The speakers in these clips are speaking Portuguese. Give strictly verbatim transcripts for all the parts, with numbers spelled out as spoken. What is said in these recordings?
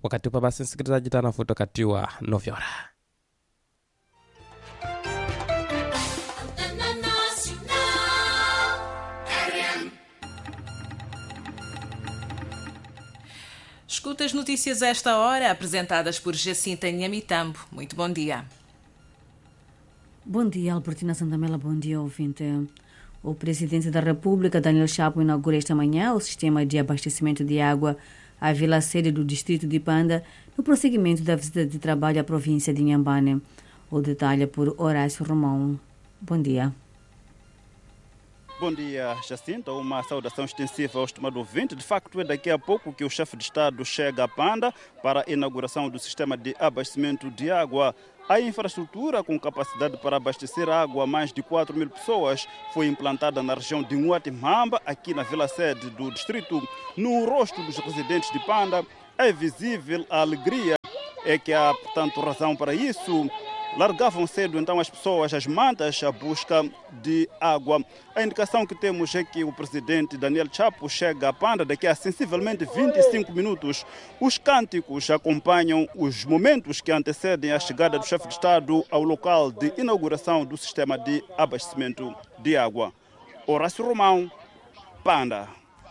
wakati upa basi msikilizaji tana futo kati wa novyora. Escuta as notícias a esta hora, apresentadas por Jacinta Nhamitambo. Muito bom dia. Bom dia, Albertina Santamela. Bom dia, ouvinte. O presidente da República, Daniel Chapo, inaugura esta manhã o sistema de abastecimento de água à vila sede do distrito de Panda, no prosseguimento da visita de trabalho à província de Inhambane. O detalhe por Horácio Romão. Bom dia. Bom dia, Jacinta. Uma saudação extensiva ao estimado ouvinte. De facto, é daqui a pouco que o chefe de Estado chega a Panda para a inauguração do sistema de abastecimento de água. A infraestrutura com capacidade para abastecer água a mais de quatro mil pessoas foi implantada na região de Nguatimamba, aqui na vila sede do distrito. No rosto dos residentes de Panda é visível a alegria. É que há, portanto, razão para isso. Largavam cedo então as pessoas as mantas à busca de água. A indicação que temos é que o presidente Daniel Chapo chega a Panda daqui a sensivelmente vinte e cinco minutos. Os cânticos acompanham os momentos que antecedem a chegada do chefe de Estado ao local de inauguração do sistema de abastecimento de água. Horácio Romão, Panda.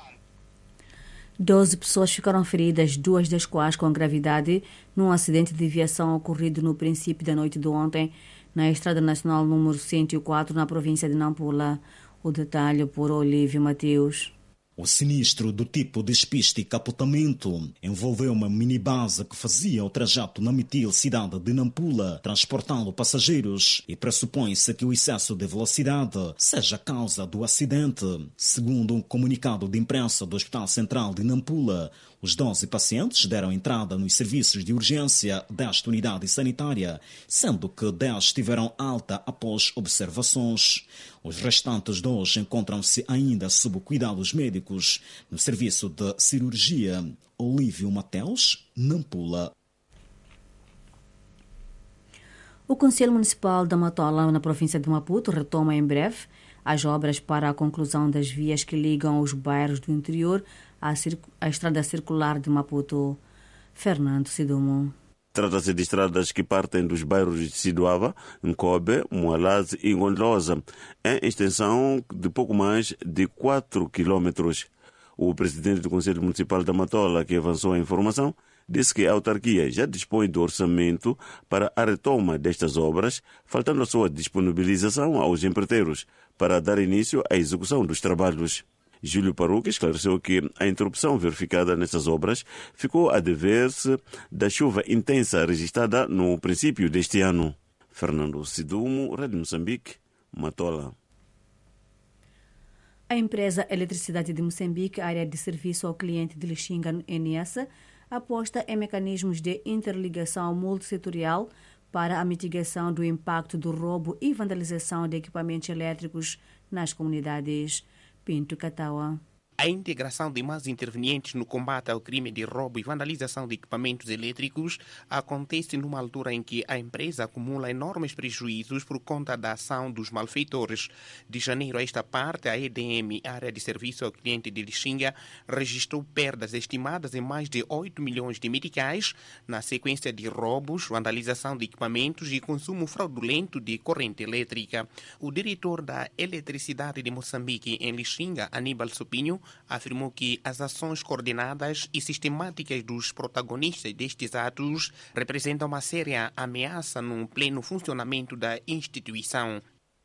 Doze pessoas ficaram feridas, duas das quais com gravidade, num acidente de viação ocorrido no princípio da noite de ontem, na Estrada Nacional número cento e quatro, na província de Nampula. O detalhe por Olívio Mateus. O sinistro do tipo despiste e capotamento envolveu uma minibase que fazia o trajeto na Mitil, cidade de Nampula, transportando passageiros, e pressupõe-se que o excesso de velocidade seja a causa do acidente. Segundo um comunicado de imprensa do Hospital Central de Nampula, os doze pacientes deram entrada nos serviços de urgência desta unidade sanitária, sendo que dez tiveram alta após observações. Os restantes dois encontram-se ainda sob cuidados médicos no serviço de cirurgia. Olívio Mateus, Nampula. O Conselho Municipal da Matola, na província de Maputo, retoma em breve as obras para a conclusão das vias que ligam os bairros do interior à, à estrada circular de Maputo. Fernando Sidumo. Trata-se de estradas que partem dos bairros de Siduava, Nkobe, Moalaz e Ngondlosa, em extensão de pouco mais de quatro quilômetros. O presidente do Conselho Municipal da Matola, que avançou a informação, disse que a autarquia já dispõe do orçamento para a retoma destas obras, faltando a sua disponibilização aos empreiteiros para dar início à execução dos trabalhos. Júlio Paruque esclareceu que a interrupção verificada nessas obras ficou a dever-se da chuva intensa registrada no princípio deste ano. Fernando Sidumo, Rádio Moçambique, Matola. A empresa Eletricidade de Moçambique, área de serviço ao cliente de Lixinga, N S, aposta em mecanismos de interligação multissetorial para a mitigação do impacto do roubo e vandalização de equipamentos elétricos nas comunidades. Pinto Cataua. A integração de mais intervenientes no combate ao crime de roubo e vandalização de equipamentos elétricos acontece numa altura em que a empresa acumula enormes prejuízos por conta da ação dos malfeitores. De janeiro a esta parte, a E D M, área de serviço ao cliente de Lixinga, registrou perdas estimadas em mais de oito milhões de meticais na sequência de roubos, vandalização de equipamentos e consumo fraudulento de corrente elétrica. O diretor da Eletricidade de Moçambique em Lixinga, Aníbal Sopinho, afirmou que as ações coordenadas e sistemáticas dos protagonistas destes atos representam uma séria ameaça no pleno funcionamento da instituição.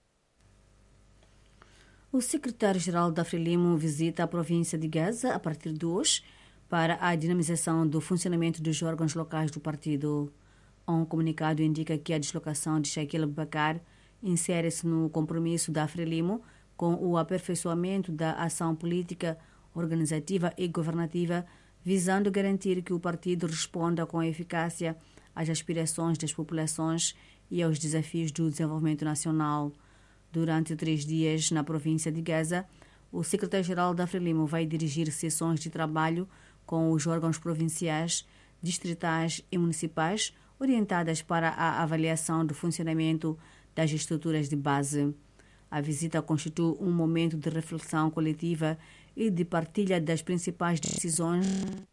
O secretário-geral da Frelimo visita a província de Gaza a partir de hoje para a dinamização do funcionamento dos órgãos locais do partido. Um comunicado indica que a deslocação de Shaquille Abubakar insere-se no compromisso da Frelimo com o aperfeiçoamento da ação política, organizativa e governativa, visando garantir que o partido responda com eficácia às aspirações das populações e aos desafios do desenvolvimento nacional. Durante três dias na província de Gaza, o secretário-geral da Frelimo vai dirigir sessões de trabalho com os órgãos provinciais, distritais e municipais, orientadas para a avaliação do funcionamento das estruturas de base. A visita constitui um momento de reflexão coletiva e de partilha das principais decisões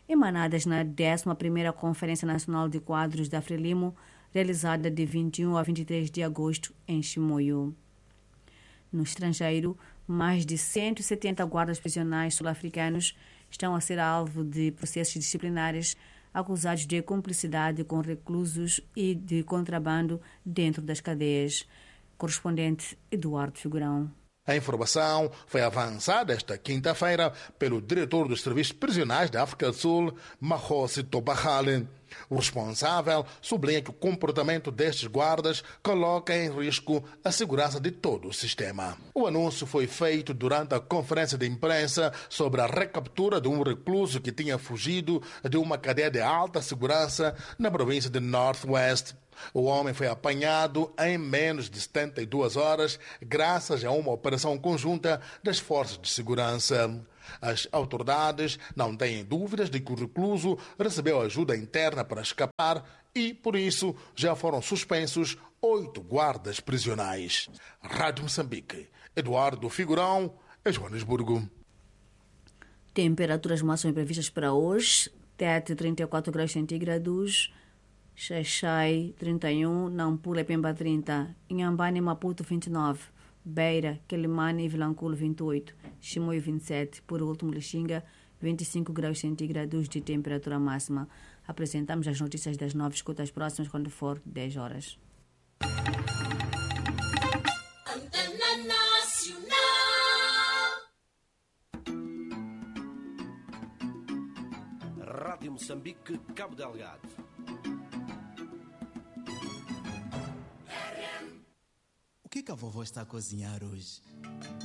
emanadas na décima primeira Conferência Nacional de Quadros da Frelimo, realizada de vinte e um a vinte e três de agosto em Chimoio. No estrangeiro, mais de cento e setenta guardas prisionais sul-africanos estão a ser alvo de processos disciplinares acusados de cumplicidade com reclusos e de contrabando dentro das cadeias. Correspondente Eduardo Figurão. A informação foi avançada esta quinta-feira pelo diretor dos serviços prisionais da África do Sul, Mahosi Tobahale. O responsável sublinha que o comportamento destes guardas coloca em risco a segurança de todo o sistema. O anúncio foi feito durante a conferência de imprensa sobre a recaptura de um recluso que tinha fugido de uma cadeia de alta segurança na província de North West. O homem foi apanhado em menos de setenta e duas horas graças a uma operação conjunta das forças de segurança. As autoridades não têm dúvidas de que o recluso recebeu ajuda interna para escapar e, por isso, já foram suspensos oito guardas prisionais. Rádio Moçambique, Eduardo Figurão, em Joanesburgo. Temperaturas máximas previstas para hoje: Tete, trinta e quatro graus centígrados, Xaixai, trinta e um, Nampula e Pemba, trinta, Inhambane e Maputo, vinte e nove, Beira, Quelimane e Vilanculo, vinte e oito, Chimoio, vinte e sete, por último, Lixinga, vinte e cinco graus centígrados de temperatura máxima. Apresentamos as notícias das nove, escuta as próximas quando for dez horas. Antena Nacional. Rádio Moçambique, Cabo Delgado. O que, que a vovó está a cozinhar hoje?